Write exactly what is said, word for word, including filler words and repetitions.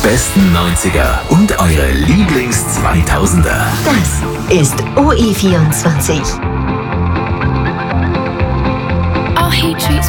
besten neunziger und eure Lieblings-zweitausender. Das ist O E vierundzwanzig.